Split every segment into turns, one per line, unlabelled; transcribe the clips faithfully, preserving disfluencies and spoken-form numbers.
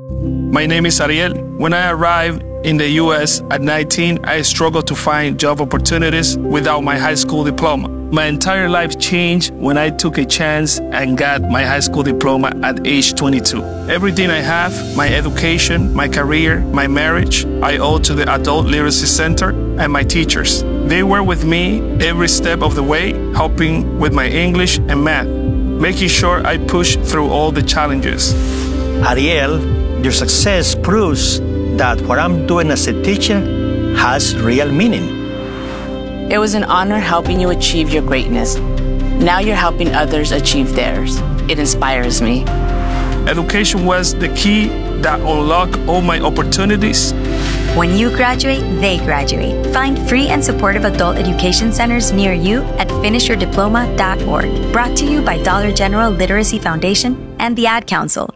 My name is Ariel. When I arrived in the U S at nineteen, I struggled to find job opportunities without my high school diploma. My entire life changed when I took a chance and got my high school diploma at age twenty-two. Everything I have, my education, my career, my marriage, I owe to the Adult Literacy Center and my teachers. They were with me every step of the way, helping with my English and math, making sure I push through all the challenges.
Ariel, your success proves that what I'm doing as a teacher has real meaning.
It was an honor helping you achieve your greatness. Now you're helping others achieve theirs. It inspires me.
Education was the key that unlocked all my opportunities.
When you graduate, they graduate. Find free and supportive adult education centers near you at finish your diploma dot org. Brought to you by Dollar General Literacy Foundation and the Ad Council.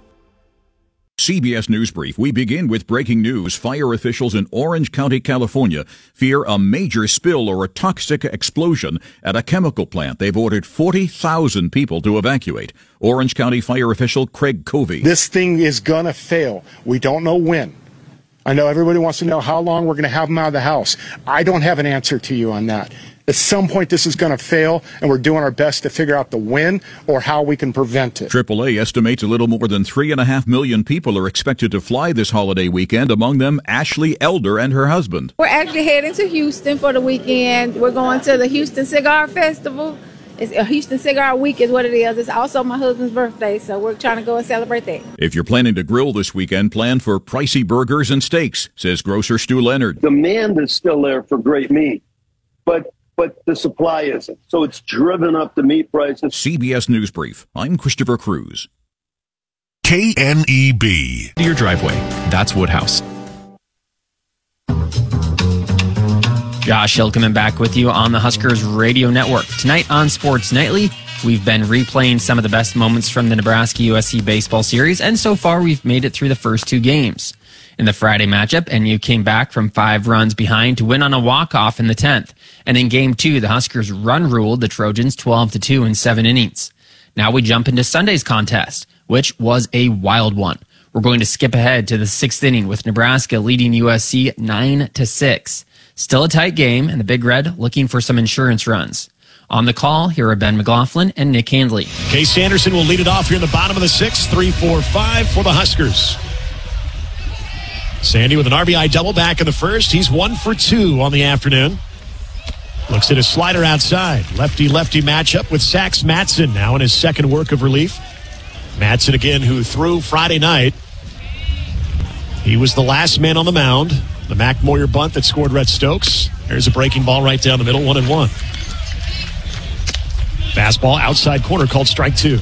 C B S News Brief. We begin with breaking news. Fire officials in Orange County, California fear a major spill or a toxic explosion at a chemical plant. They've ordered forty thousand people to evacuate. Orange County fire official Craig Covey.
This thing is going to fail. We don't know when. I know everybody wants to know how long we're going to have them out of the house. I don't have an answer to you on that. At some point, this is going to fail, and we're doing our best to figure out the when or how we can prevent it.
triple A estimates a little more than three and a half million people are expected to fly this holiday weekend, among them Ashley Elder and her husband.
We're actually heading to Houston for the weekend. We're going to the Houston Cigar Festival. It's a Houston Cigar Week is what it is. It's also my husband's birthday, so we're trying to go and celebrate that.
If you're planning to grill this weekend, plan for pricey burgers and steaks, says grocer Stu Leonard.
Demand is still there for great meat, but but the supply isn't. So it's driven up the meat prices.
C B S News Brief. I'm Christopher Cruz.
K N E B.
To your driveway. That's Woodhouse. Josh Hill coming back with you on the Huskers Radio Network. Tonight on Sports Nightly, we've been replaying some of the best moments from the Nebraska U S C baseball series, and so far we've made it through the first two games. In the Friday matchup, N U came back from five runs behind to win on a walk-off in the tenth. And in game two, the Huskers run-ruled the Trojans twelve to two in seven innings. Now we jump into Sunday's contest, which was a wild one. We're going to skip ahead to the sixth inning with Nebraska leading U S C nine to six. Still a tight game, and the Big Red looking for some insurance runs. On the call, here are Ben McLaughlin and Nick Handley.
Case Sanderson will lead it off here in the bottom of the sixth. three four five for the Huskers. Sandy with an R B I double back in the first. He's one for two on the afternoon. Looks at a slider outside. Lefty-lefty matchup with Sax Matson now in his second work of relief. Matson again, who threw Friday night. He was the last man on the mound. The Mac Moyer bunt that scored Rhett Stokes. There's a breaking ball right down the middle, one and one. Fastball outside corner called strike two.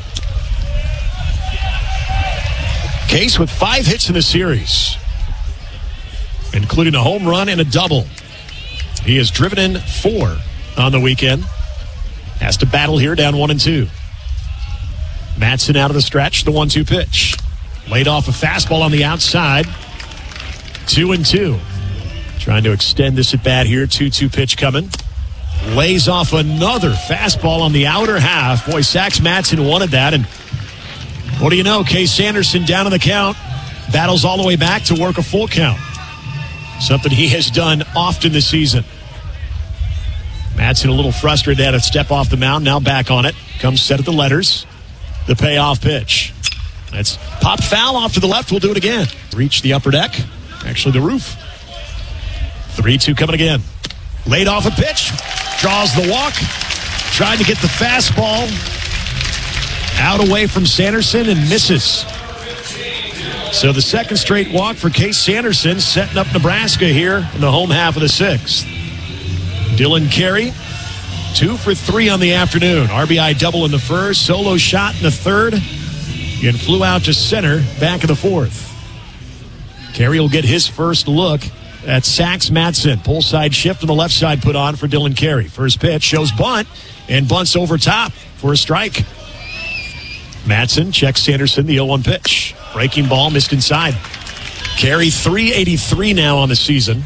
Case with five hits in the series, including a home run and a double. He has driven in four on the weekend. Has to battle here down one and two. Matson out of the stretch, the one two pitch. Laid off a fastball on the outside. Two and two. Trying to extend this at bat here. two two pitch coming. Lays off another fastball on the outer half. Boy, Sax Matson wanted that. And what do you know? Case Sanderson down on the count. Battles all the way back to work a full count. Something he has done often this season. Matson a little frustrated at a step off the mound. Now back on it. Comes set at the letters. The payoff pitch. That's popped foul off to the left. We'll do it again. Reach the upper deck. Actually, the roof. three two coming again. Laid off a pitch. Draws the walk. Tried to get the fastball out away from Sanderson and misses. So the second straight walk for Case Sanderson, setting up Nebraska here in the home half of the sixth. Dylan Carey, two for three on the afternoon. R B I double in the first, solo shot in the third, and flew out to center back in the fourth. Carey will get his first look at Sax Matson. Pull side shift on the left side put on for Dylan Carey. First pitch shows bunt, and bunts over top for a strike. Matson checks Sanderson, the oh one pitch. Breaking ball missed inside. Carey three eighty-three now on the season.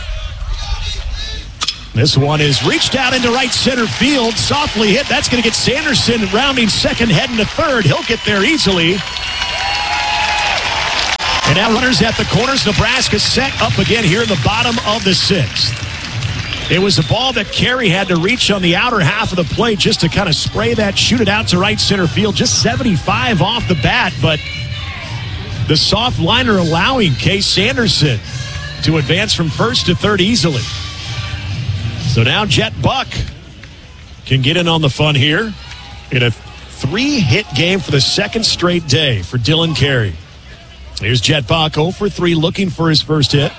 This one is reached out into right center field. Softly hit. That's going to get Sanderson rounding second, heading to third. He'll get there easily. And now runners at the corners. Nebraska set up again here in the bottom of the sixth. It was a ball that Carey had to reach on the outer half of the plate just to kind of spray that, shoot it out to right center field. Just seventy-five off the bat, but the soft liner allowing Case Sanderson to advance from first to third easily. So now Jet Buck can get in on the fun here in a three-hit game for the second straight day for Dylan Carey. Here's Jet Buck, oh for three, looking for his first hit.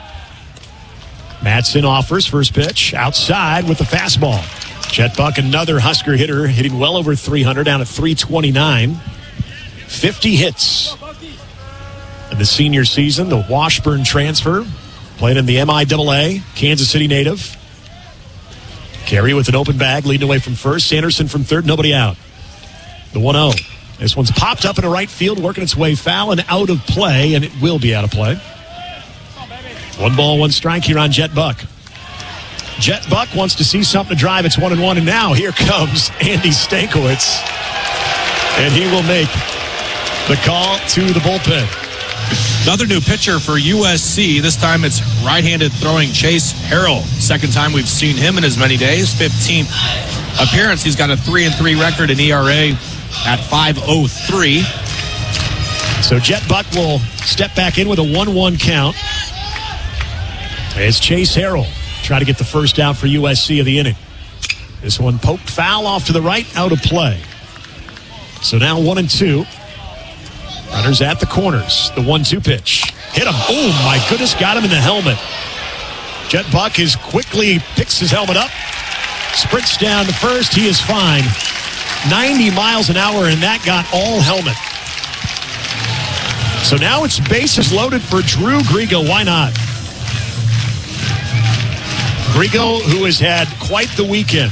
Madsen offers first pitch outside with the fastball. Jet Buck, another Husker hitter, hitting well over three hundred, down at three twenty-nine. fifty hits in the senior season. The Washburn transfer, playing in the M I A A, Kansas City native. Carey with an open bag, leading away from first. Sanderson from third, nobody out. The one oh. This one's popped up into right field, working its way foul and out of play, and it will be out of play. One ball, one strike here on Jet Buck. Jet Buck wants to see something to drive. It's one and one, and now here comes Andy Stankiewicz, and he will make the call to the bullpen.
Another new pitcher for U S C. This time it's right-handed throwing Chase Harrell. Second time we've seen him in as many days. fifteenth appearance. He's got a three and three record in E R A at five oh three.
So Jet Buck will step back in with a one one count. It's Chase Harrell try to get the first out for U S C of the inning. This one poked foul off to the right, out of play. So now one and two. Runners at the corners. The one two pitch. Hit him. Oh, my goodness, got him in the helmet. Jet Buck is quickly picks his helmet up. Sprints down to first. He is fine. ninety miles an hour, and that got all helmet. So now it's bases loaded for Drew Grigo. Why not? Grigo, who has had quite the weekend.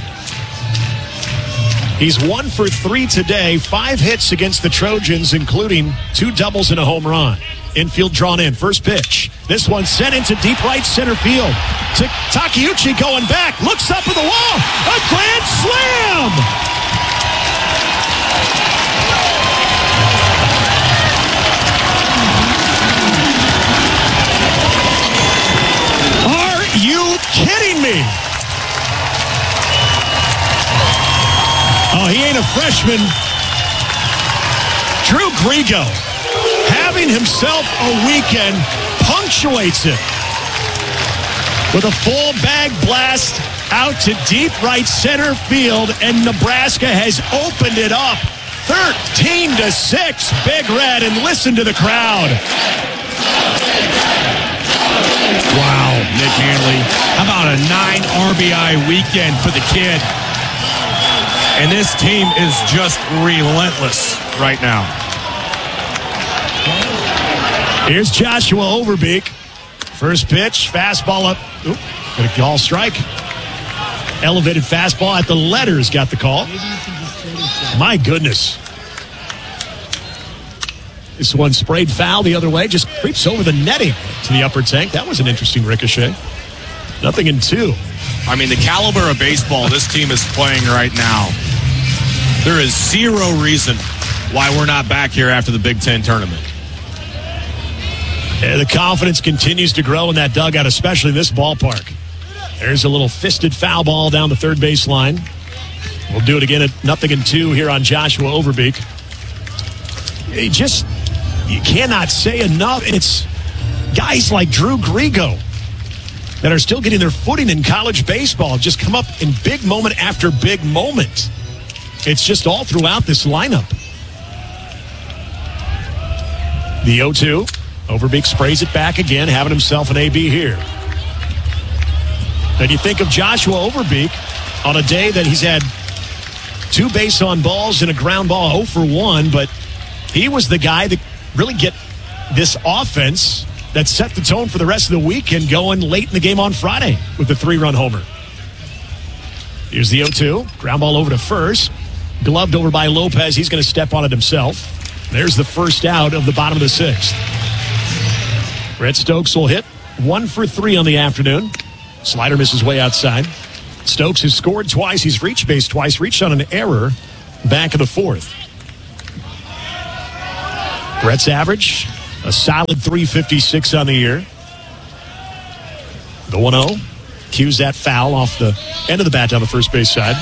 He's one for three today, five hits against the Trojans, including two doubles and a home run. Infield drawn in, first pitch. This one sent into deep right center field. Takeuchi going back, looks up at the wall, a grand slam! Are you kidding me? Oh, he ain't a freshman. Drew Grigo, having himself a weekend, punctuates it with a full bag blast out to deep right center field, and Nebraska has opened it up thirteen to six, Big Red, and listen to the crowd.
Wow, Nick Hanley. How about a nine R B I weekend for the kid? And this team is just relentless right now.
Here's Joshua Overbeek. First pitch, fastball up. Oop, got a call strike. Elevated fastball at the letters, got the call. My goodness. This one sprayed foul the other way, just creeps over the netting to the upper tank. That was an interesting ricochet. Nothing in two.
I mean, the caliber of baseball this team is playing right now, there is zero reason why we're not back here after the Big Ten tournament.
Yeah, the confidence continues to grow in that dugout, especially this ballpark. There's a little fisted foul ball down the third baseline. We'll do it again at nothing in two here on Joshua Overbeek. You just, you cannot say enough. It's guys like Drew Grigo that are still getting their footing in college baseball, just come up in big moment after big moment. It's just all throughout this lineup. The oh two. Overbeek sprays it back again, having himself an A B here. And you think of Joshua Overbeek on a day that he's had two base on balls and a ground ball, oh for one, but he was the guy that really get this offense that set the tone for the rest of the weekend going late in the game on Friday with the three-run homer. Here's the oh two. Ground ball over to first. Gloved over by Lopez. He's going to step on it himself. There's the first out of the bottom of the sixth. Brett Stokes will hit one for three on the afternoon. Slider misses way outside. Stokes has scored twice. He's reached base twice. Reached on an error back of the fourth. Brett's average A solid three fifty-six on the year. The one oh. Cues that foul off the end of the bat down the first base side.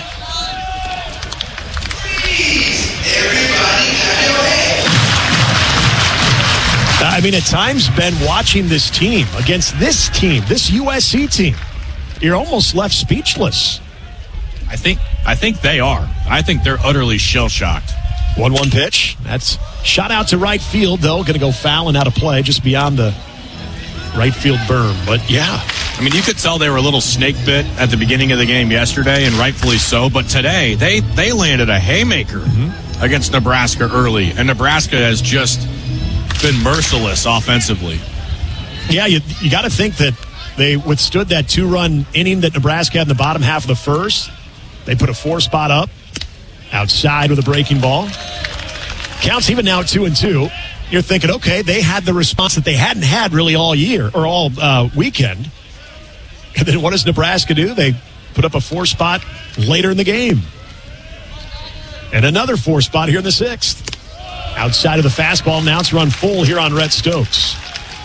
I mean, at times, Ben, watching this team against this team, this U S C team, you're almost left speechless.
I think I think they are. I think they're utterly shell-shocked.
one one pitch. That's shot out to right field, though. Going to go foul and out of play just beyond the right field berm. But, yeah.
I mean, you could tell they were a little snake bit at the beginning of the game yesterday, and rightfully so. But today, they, they landed a haymaker mm-hmm. against Nebraska early, and Nebraska has just been merciless offensively.
Yeah, you, you got to think that they withstood that two-run inning that Nebraska had in the bottom half of the first. They put a four spot up outside with a breaking ball. Counts even now two and two. You're thinking, okay, they had the response that they hadn't had really all year or all uh, weekend. And then what does Nebraska do? They put up a four spot later in the game. And another four spot here in the sixth. Outside of the fastball, now it's run full here on Rhett Stokes.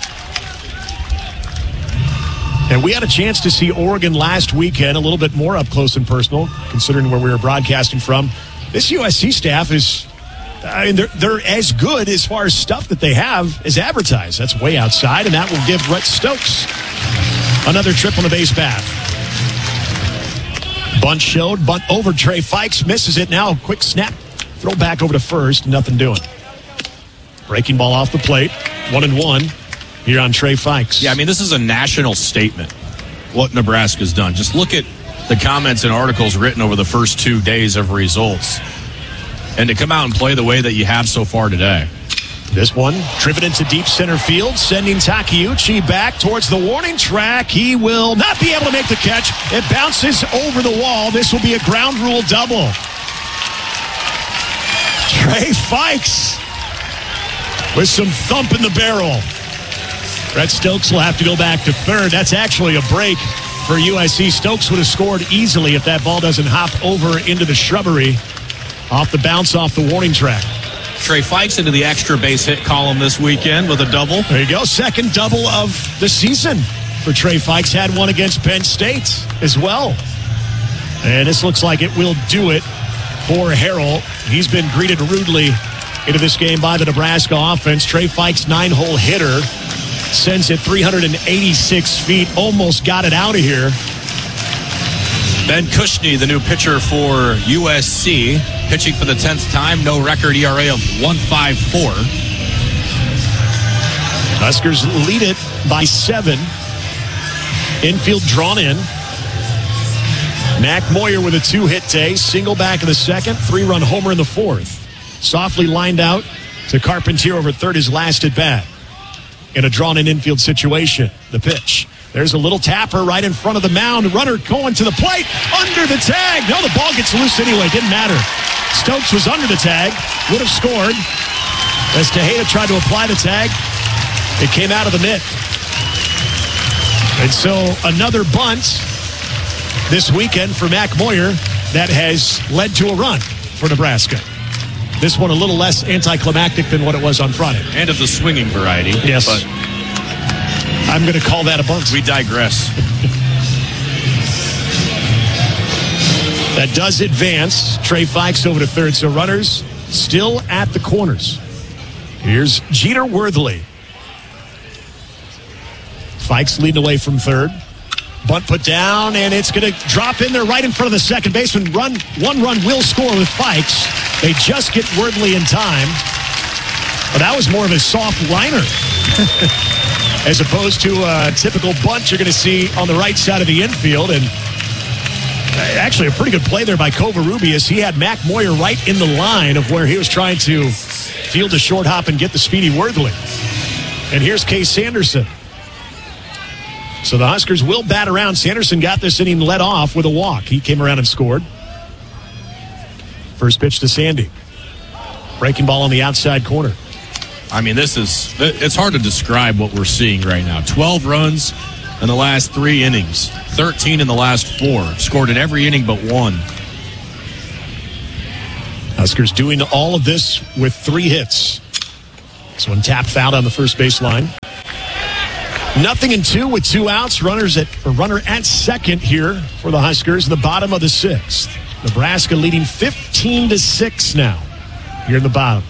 And we had a chance to see Oregon last weekend, a little bit more up close and personal, considering where we were broadcasting from. This U S C staff is, I mean, they're, they're as good as far as stuff that they have as advertised. That's way outside, and that will give Rhett Stokes another trip on the base path. Bunt showed, bunt over. Trey Fikes misses it now. Quick snap, throw back over to first, nothing doing. Breaking ball off the plate, one and one. Here on Trey Fikes.
Yeah, I mean, this is a national statement, what Nebraska's done. Just look at the comments and articles written over the first two days of results. And to come out and play the way that you have so far today.
This one, driven into deep center field, sending Takeuchi back towards the warning track. He will not be able to make the catch. It bounces over the wall. This will be a ground rule double. Trey Fikes with some thump in the barrel. Rhett Stokes will have to go back to third. That's actually a break for U S C. Stokes would have scored easily if that ball doesn't hop over into the shrubbery off the bounce off the warning track.
Trey Fikes into the extra base hit column this weekend with a double.
There you go. Second double of the season for Trey Fikes. Had one against Penn State as well. And this looks like it will do it for Harrell. He's been greeted rudely into this game by the Nebraska offense. Trey Fikes, nine-hole hitter. Sends it three hundred eighty-six feet. Almost got it out of here.
Ben Kushney, the new pitcher for U S C, pitching for the tenth time. No record E R A of one point five four.
Huskers lead it by seven. Infield drawn in. Mac Moyer with a two-hit day. Single back in the second. Three-run homer in the fourth. Softly lined out to Carpentier over third, his last at bat. In a drawn-in infield situation, the pitch. There's a little tapper right in front of the mound. Runner going to the plate, under the tag. No, the ball gets loose anyway. Didn't matter. Stokes was under the tag, would have scored. As Tejeda tried to apply the tag, it came out of the mitt. And so another bunt this weekend for Mac Moyer that has led to a run for Nebraska. This one a little less anticlimactic than what it was on Friday.
And of the swinging variety.
Yes.
But
I'm going to call that a bunt.
We digress.
That does advance. Trey Fikes over to third. So runners still at the corners. Here's Jeter Worthley. Fikes leading away from third. Bunt put down, and it's going to drop in there right in front of the second baseman. Run, one run will score with Fikes. They just get Worthley in time. But that was more of a soft liner. As opposed to a typical bunt you're going to see on the right side of the infield. And actually a pretty good play there by Covarrubias. He had Mac Moyer right in the line of where he was trying to field a short hop and get the speedy Worthley. And here's Case Sanderson. So the Huskers will bat around. Sanderson got this inning led off with a walk. He came around and scored. First pitch to Sandy. Breaking ball on the outside corner.
I mean, this is, it's hard to describe what we're seeing right now. twelve runs in the last three innings. thirteen in the last four. Scored in every inning but one.
Huskers doing all of this with three hits. This one tapped foul on the first baseline. Nothing in two with two outs. Runners at or runner at second here for the Huskers in the bottom of the sixth. Nebraska leading fifteen to six now here in the bottom.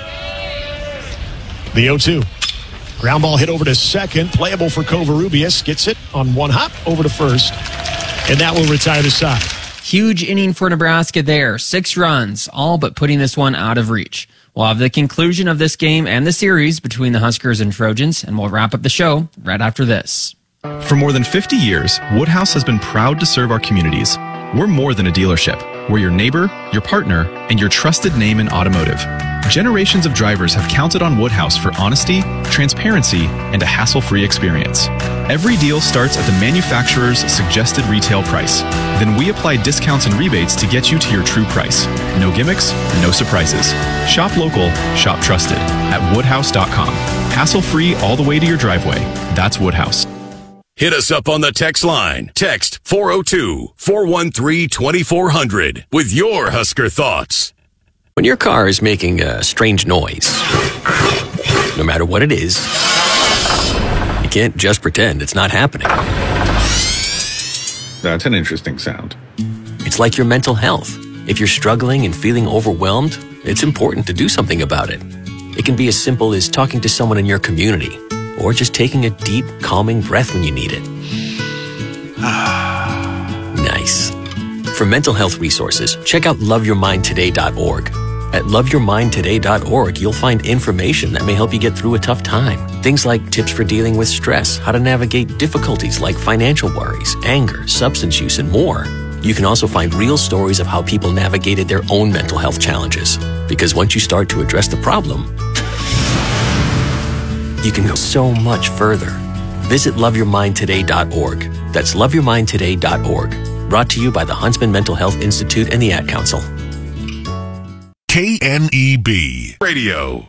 The oh two. Ground ball hit over to second. Playable for Covarrubias. Gets it on one hop over to first. And that will retire the side.
Huge inning for Nebraska there. Six runs, all but putting this one out of reach. We'll have the conclusion of this game and the series between the Huskers and Trojans, and we'll wrap up the show right after this.
For more than fifty years, Woodhouse has been proud to serve our communities. We're more than a dealership. We're your neighbor, your partner, and your trusted name in automotive. Generations of drivers have counted on Woodhouse for honesty, transparency, and a hassle-free experience. Every deal starts at the manufacturer's suggested retail price. Then we apply discounts and rebates to get you to your true price. No gimmicks, no surprises. Shop local, shop trusted at woodhouse dot com. Hassle-free all the way to your driveway. That's Woodhouse.
Hit us up on the text line. Text four oh two, four one three, two four zero zero with your Husker thoughts.
When your car is making a strange noise, no matter what it is, you can't just pretend it's not happening.
That's an interesting sound.
It's like your mental health. If you're struggling and feeling overwhelmed, it's important to do something about it. It can be as simple as talking to someone in your community, or just taking a deep, calming breath when you need it. Nice. For mental health resources, check out love your mind today dot org. At love your mind today dot org, you'll find information that may help you get through a tough time. Things like tips for dealing with stress, how to navigate difficulties like financial worries, anger, substance use, and more. You can also find real stories of how people navigated their own mental health challenges. Because once you start to address the problem, you can go so much further. Visit love your mind today dot org. That's love your mind today dot org. Brought to you by the Huntsman Mental Health Institute and the Ad Council.
K N E B
Radio.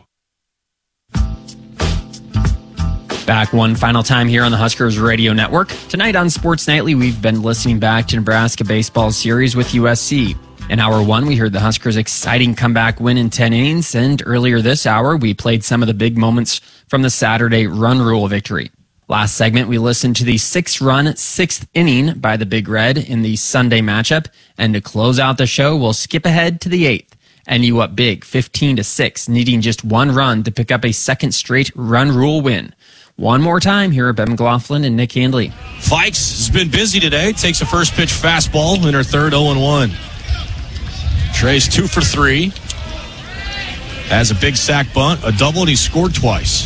Back one final time here on the Huskers Radio Network. Tonight on Sports Nightly, we've been listening back to Nebraska baseball series with U S C. In hour one, we heard the Huskers' exciting comeback win in ten innings, and earlier this hour, we played some of the big moments from the Saturday run rule victory. Last segment, we listened to the six-run sixth inning by the Big Red in the Sunday matchup, and to close out the show, we'll skip ahead to the eighth. N U up big, fifteen to six, needing just one run to pick up a second straight run rule win. One more time, here are Ben McLaughlin and Nick Handley.
Fikes has been busy today. Takes a first pitch fastball in her third oh and one. Trey's two for three. Has a big sack bunt, a double, and he scored twice.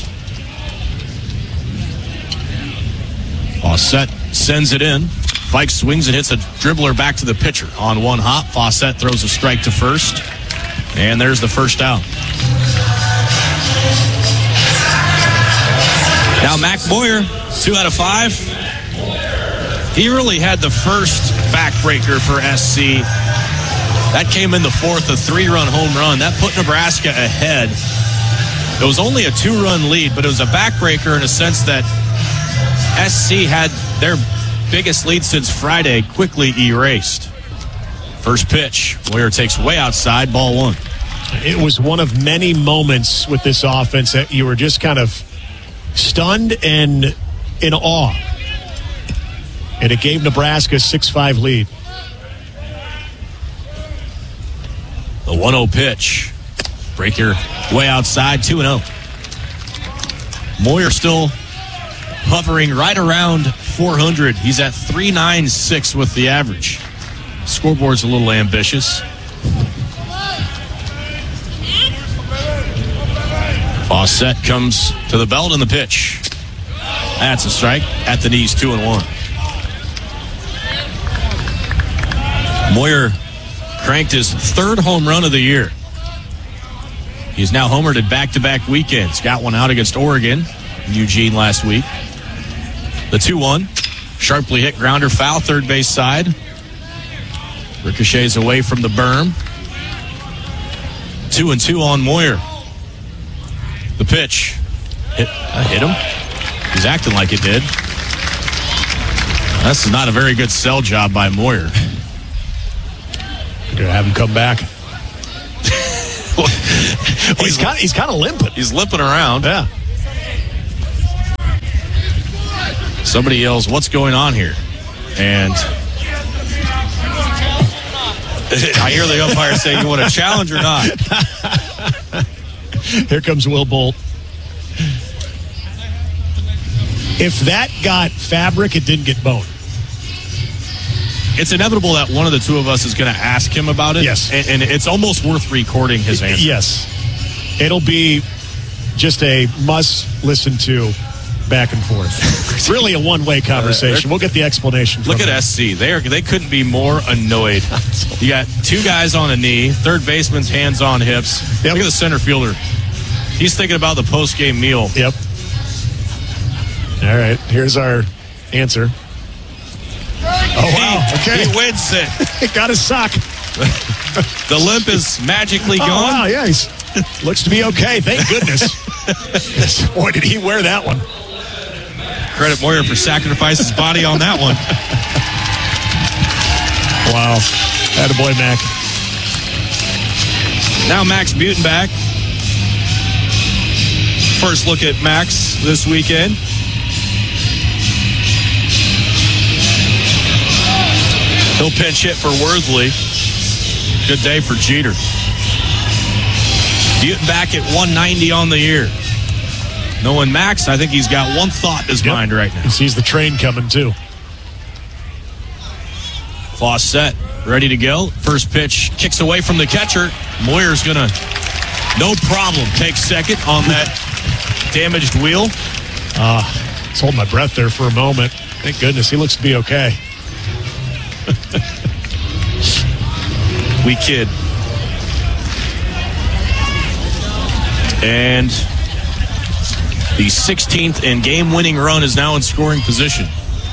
Fawcett sends it in. Fikes swings and hits a dribbler back to the pitcher. On one hop, Fawcett throws a strike to first. And there's the first out. Now Mac Moyer, two out of five. He really had the first backbreaker for S C. That came in the fourth, a three-run home run. That put Nebraska ahead. It was only a two-run lead, but it was a backbreaker in a sense that S C had their biggest lead since Friday quickly erased. First pitch, Moyer takes way outside, ball one.
It was one of many moments with this offense that you were just kind of stunned and in awe. And it gave Nebraska a six five lead.
The one oh pitch. Breaker way outside, two and oh. Moyer still hovering right around four hundred. He's at three ninety-six with the average. Scoreboard's a little ambitious. Fawcett comes to the belt and the pitch. That's a strike. At the knees, two and one. Moyer cranked his third home run of the year. He's now homered at back-to-back weekends. Got one out against Oregon, Eugene last week. The two one. Sharply hit grounder foul, third base side. Ricochets away from the berm. Two and two on Moyer. The pitch. Hit, uh, hit him. He's acting like it did. This is not a very good sell job by Moyer.
Gonna have him come back. Well, he's kind of he's kind of limping.
He's limping around.
Yeah.
Somebody yells, "What's going on here?" And I hear the umpire say, "You want a challenge or not?"
Here comes Will Bolt. If that got fabric, it didn't get bone.
It's inevitable that one of the two of us is going to ask him about it.
Yes.
And, and it's almost worth recording his answer.
Yes. It'll be just a must listen to back and forth. Really a one-way conversation. We'll get the explanation from
Look at
them.
S C. They are they couldn't be more annoyed. You got two guys on a knee, third baseman's hands on hips. Yep. Look at the center fielder. He's thinking about the post-game meal.
Yep. All right, here's our answer. Oh, wow. Okay.
He wins it.
He got his sock.
The limp is magically
oh,
gone.
Wow, yeah, he's looks to be okay. Thank goodness. Boy, did he wear that one.
Credit Moyer for sacrificing his body on that one.
Wow. Attaboy, Mac.
Now Max Butenbach. First look at Max this weekend. He'll pinch hit for Worthley. Good day for Jeter. Butenbach at one ninety on the year. Knowing Max, I think he's got one thought in his yep. mind right now.
He sees the train coming, too.
Fawcett ready to go. First pitch kicks away from the catcher. Moyer's going to, no problem, take second on that damaged wheel.
Uh, let's hold my breath there for a moment. Thank goodness. He looks to be okay.
We kid. And the sixteenth and game-winning run is now in scoring position.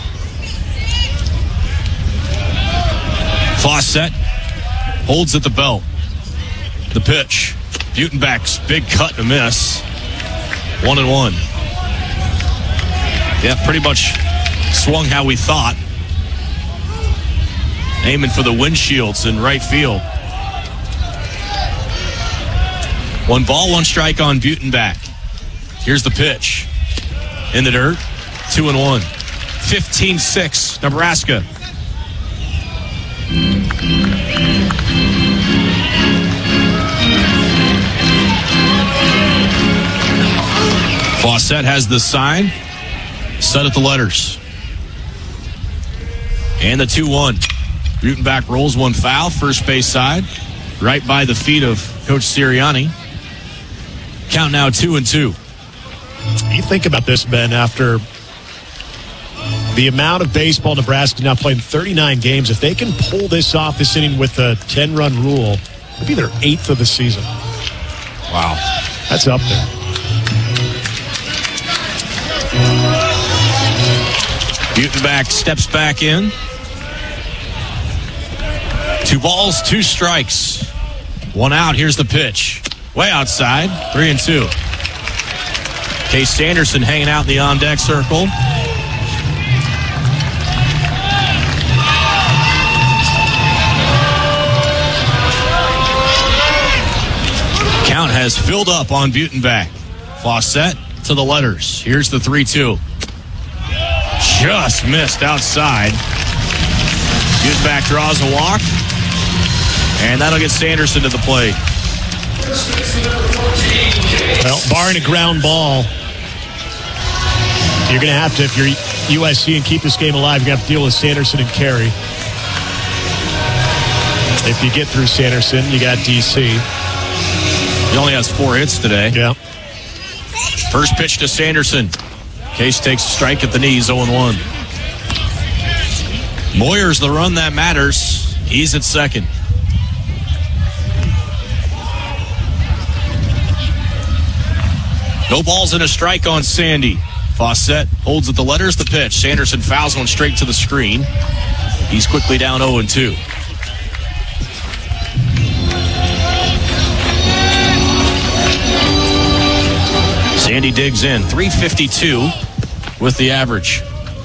Fawcett holds at the belt. The pitch. Butenbach's big cut and miss. One and one. Yeah, pretty much swung how we thought. Aiming for the windshields in right field. One ball, one strike on Butenbach. Here's the pitch. In the dirt. Two and one. fifteen six, Nebraska. Fawcett has the sign. Set at the letters. And the two one. Butenbach rolls one foul, first base side, right by the feet of Coach Sirianni. Count now two and two.
You think about this, Ben, after the amount of baseball Nebraska now playing thirty-nine games, if they can pull this off this inning with a ten-run rule, it'll be their eighth of the season.
Wow.
That's up there.
Butenbach steps back in. Two balls, two strikes. One out. Here's the pitch. Way outside. Three and two. Case Sanderson hanging out in the on-deck circle. Count has filled up on Butenbach. Fawcett to the letters. Here's the three two. Just missed outside. Butenbach draws a walk. And that'll get Sanderson to the plate.
Well, barring a ground ball, you're going to have to, if you're U S C and keep this game alive, you're going to have to deal with Sanderson and Carey. If you get through Sanderson, you got D C.
He only has four hits today.
Yeah.
First pitch to Sanderson. Case takes a strike at the knees, oh and one. Moyer's the run that matters. He's at second. No balls and a strike on Sandy. Fawcett holds at the letters, the pitch. Sanderson fouls one straight to the screen. He's quickly down oh and two. Sandy digs in. three fifty-two with the average.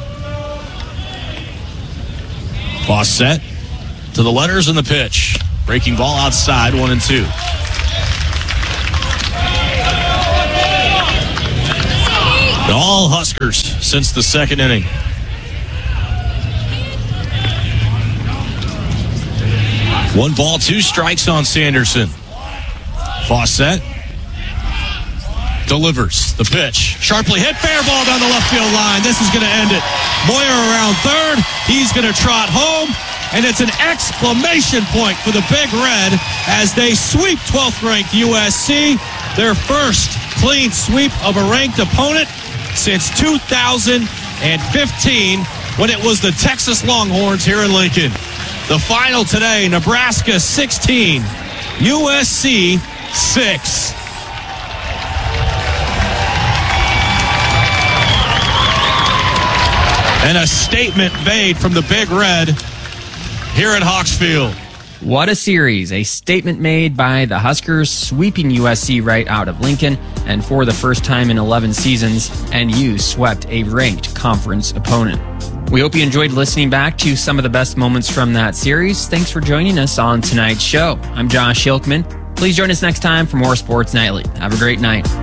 Fawcett to the letters and the pitch. Breaking ball outside, one and two. All Huskers since the second inning. One ball, two strikes on Sanderson. Fawcett delivers the pitch. Sharply hit, fair ball down the left field line. This is going to end it. Moyer around third. He's going to trot home. And it's an exclamation point for the Big Red as they sweep twelfth ranked U S C. Their first clean sweep of a ranked opponent since two thousand fifteen when it was the Texas Longhorns here in Lincoln. The final today, Nebraska sixteen, U S C six. And a statement made from the Big Red here at Hawksfield.
What a series. A statement made by the Huskers, sweeping U S C right out of Lincoln, and for the first time in eleven seasons, N U swept a ranked conference opponent. We hope you enjoyed listening back to some of the best moments from that series. Thanks for joining us on tonight's show. I'm Josh Hilkman. Please join us next time for more Sports Nightly. Have a great night.